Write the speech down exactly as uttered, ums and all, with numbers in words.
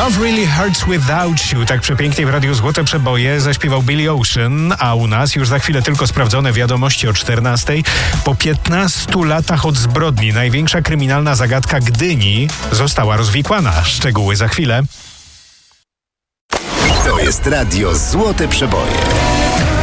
Love Really Hurts Without You. Tak przepięknie w Radiu Złote Przeboje zaśpiewał Billy Ocean, a u nas już za chwilę tylko sprawdzone wiadomości o czternastej. Po piętnastu latach od zbrodni największa kryminalna zagadka Gdyni została rozwikłana. Szczegóły za chwilę. To jest Radio Złote Przeboje.